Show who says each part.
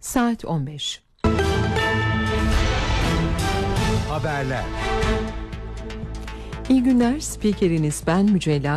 Speaker 1: Saat 15.
Speaker 2: Haberler.
Speaker 1: İyi günler, spikeriniz ben Mücella